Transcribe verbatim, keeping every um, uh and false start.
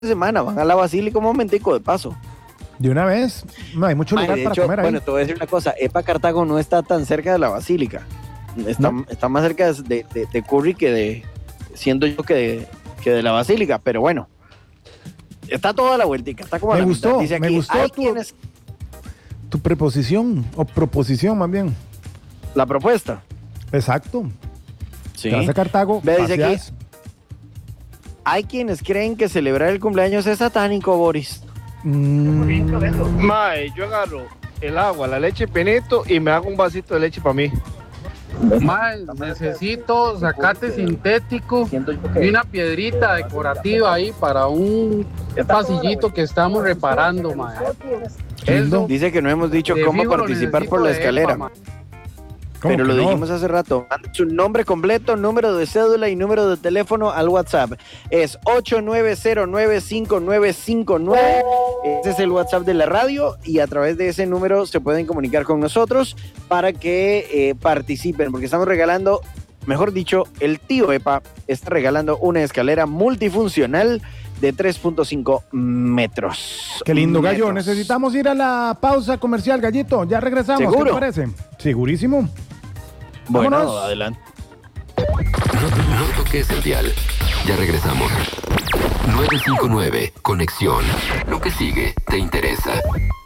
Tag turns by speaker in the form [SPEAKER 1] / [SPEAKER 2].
[SPEAKER 1] semana, van a la Basílica un momentico de paso.
[SPEAKER 2] De una vez, no hay mucho
[SPEAKER 1] Mae,
[SPEAKER 2] lugar
[SPEAKER 1] de
[SPEAKER 2] para
[SPEAKER 1] hecho,
[SPEAKER 2] comer ahí.
[SPEAKER 1] bueno, te voy a decir una cosa, EPA Cartago no está tan cerca de la Basílica, está,
[SPEAKER 2] ¿No?
[SPEAKER 1] está más cerca de, de, de Curry que de, siendo yo que de, que de la Basílica, pero bueno, está toda la vueltica, está como a
[SPEAKER 2] Me
[SPEAKER 1] la
[SPEAKER 2] gustó,
[SPEAKER 1] mitad. Dice
[SPEAKER 2] me
[SPEAKER 1] aquí,
[SPEAKER 2] gustó
[SPEAKER 1] hay
[SPEAKER 2] tu-
[SPEAKER 1] quienes-
[SPEAKER 2] Tu preposición, o proposición más bien.
[SPEAKER 1] la propuesta.
[SPEAKER 2] Exacto.
[SPEAKER 1] Sí.
[SPEAKER 2] Te vas a Cartago,
[SPEAKER 1] Ve, dice aquí,
[SPEAKER 2] paseas.
[SPEAKER 1] hay quienes creen que celebrar el cumpleaños es satánico, Boris.
[SPEAKER 2] Mm,
[SPEAKER 3] Mae, yo agarro el agua, la leche Peneto y me hago un vasito de leche para mí.
[SPEAKER 4] Mae, necesito zacate sintético y una piedrita decorativa ahí para un pasillito que estamos reparando, mae. Eso,
[SPEAKER 1] Dice que no hemos dicho
[SPEAKER 4] de
[SPEAKER 1] cómo
[SPEAKER 4] fijo lo
[SPEAKER 1] participar por
[SPEAKER 4] necesito
[SPEAKER 1] la
[SPEAKER 4] de
[SPEAKER 1] escalera.
[SPEAKER 4] EPA, mae.
[SPEAKER 2] ¿cómo
[SPEAKER 1] Pero
[SPEAKER 2] que
[SPEAKER 1] lo
[SPEAKER 2] no?
[SPEAKER 1] dijimos hace rato. Manda su nombre completo, número de cédula y número de teléfono al WhatsApp. Es ocho nueve cero nueve cinco nueve cinco nueve. Ese es el WhatsApp de la radio y a través de ese número se pueden comunicar con nosotros para que eh, participen, porque estamos regalando, mejor dicho, el tío EPA está regalando una escalera multifuncional de tres punto cinco metros.
[SPEAKER 2] Qué lindo, Gallo.
[SPEAKER 1] Metros.
[SPEAKER 2] Necesitamos ir a la pausa comercial, Gallito. Ya regresamos.
[SPEAKER 1] ¿Seguro?
[SPEAKER 2] ¿Qué te parece? Segurísimo.
[SPEAKER 1] Bueno,
[SPEAKER 2] Vámonos.
[SPEAKER 1] adelante.
[SPEAKER 5] No, no toques el dial. Ya regresamos. nueve cinco nueve, Conexión. Lo que sigue te interesa.